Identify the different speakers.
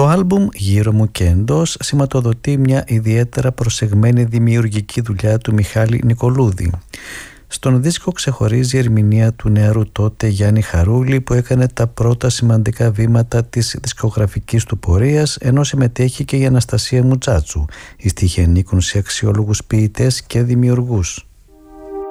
Speaker 1: Το άλμπουμ «Γύρω μου και εντός» σηματοδοτεί μια ιδιαίτερα προσεγμένη δημιουργική δουλειά του Μιχάλη Νικολούδη. Στον δίσκο ξεχωρίζει η ερμηνεία του νεαρού τότε Γιάννη Χαρούλη, που έκανε τα πρώτα σημαντικά βήματα της δισκογραφικής του πορείας, ενώ συμμετέχει και η Αναστασία Μουτσάτσου. Οι στίχοι ανήκουν σε αξιόλογους ποιητές και δημιουργούς.